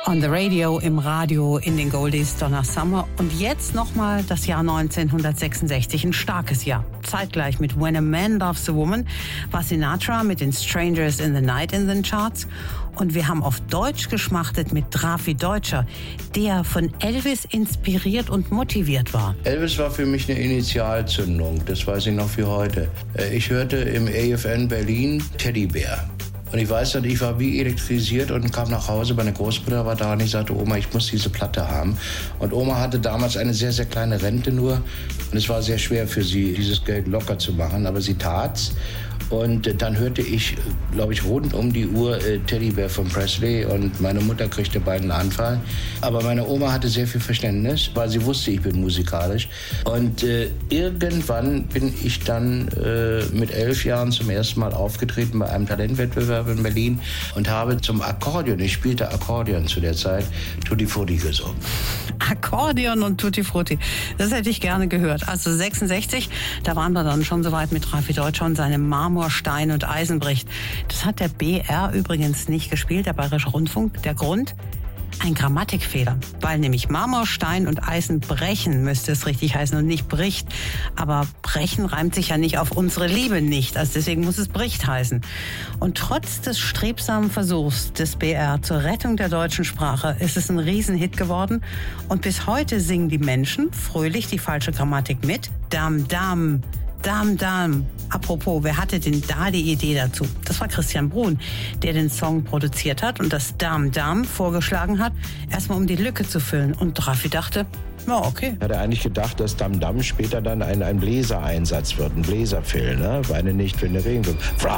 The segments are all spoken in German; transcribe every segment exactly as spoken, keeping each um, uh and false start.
On the Radio, im Radio, in den Goldies, Donna Summer. Und jetzt nochmal das Jahr neunzehnhundertsechsundsechzig, ein starkes Jahr. Zeitgleich mit When a Man Loves a Woman war Sinatra mit den Strangers in the Night in den Charts. Und wir haben auf Deutsch geschmachtet mit Drafi Deutscher, der von Elvis inspiriert und motiviert war. Elvis war für mich eine Initialzündung, das weiß ich noch wie heute. Ich hörte im A F N Berlin Teddybär. Und ich weiß noch, ich war wie elektrisiert und kam nach Hause. Meine Großmutter war da und ich sagte, Oma, ich muss diese Platte haben. Und Oma hatte damals eine sehr, sehr kleine Rente nur. Und es war sehr schwer für sie, dieses Geld locker zu machen. Aber sie tat's. Und dann hörte ich, glaube ich, rund um die Uhr äh, Teddybär von Presley und meine Mutter kriegte bald einen Anfall. Aber meine Oma hatte sehr viel Verständnis, weil sie wusste, ich bin musikalisch. Und äh, irgendwann bin ich dann äh, mit elf Jahren zum ersten Mal aufgetreten bei einem Talentwettbewerb in Berlin und habe zum Akkordeon, ich spielte Akkordeon zu der Zeit, Tutti Frutti gesungen. Akkordeon und Tutti Frutti, das hätte ich gerne gehört. Also sechsundsechzig, da waren wir dann schon soweit mit Drafi Deutscher und seinem Marmor, Stein und Eisen bricht. Das hat der B R übrigens nicht gespielt, der Bayerische Rundfunk. Der Grund? Ein Grammatikfehler, weil nämlich Marmor, Stein und Eisen brechen, müsste es richtig heißen und nicht bricht. Aber brechen reimt sich ja nicht auf unsere Liebe nicht, also deswegen muss es bricht heißen. Und trotz des strebsamen Versuchs des B R zur Rettung der deutschen Sprache ist es ein Riesenhit geworden. Und bis heute singen die Menschen fröhlich die falsche Grammatik mit. Dam, dam. Dam, Dam. Apropos, wer hatte denn da die Idee dazu? Das war Christian Bruhn, der den Song produziert hat und das Dam, Dam vorgeschlagen hat, erstmal um die Lücke zu füllen. Und Drafi dachte, ja, okay. Er hatte eigentlich gedacht, dass Dam Dam später dann ein, ein Bläsereinsatz wird, ein Bläserfill, ne? Weine nicht, wenn der Regen kommt.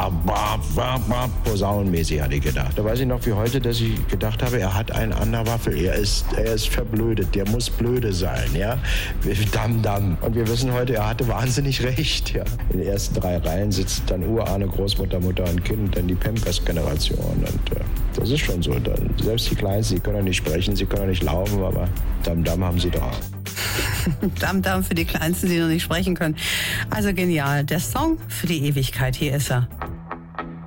Posaunenmäßig hatte ich gedacht. Da weiß ich noch wie heute, dass ich gedacht habe, er hat einen an der Waffel. Er ist, er ist verblödet, der muss blöde sein, ja? Dam Dam. Und wir wissen heute, er hatte wahnsinnig recht, ja. In den ersten drei Reihen sitzt dann Urahne, Großmutter, Mutter und Kind, dann die Pampers-Generation. Und äh, das ist schon so. Dann, selbst die Kleinsten, sie können ja nicht sprechen, sie können ja nicht laufen, aber Dam Dam haben sie drauf. Dam Dam für die Kleinsten, die noch nicht sprechen können. Also genial. Der Song für die Ewigkeit. Hier ist er.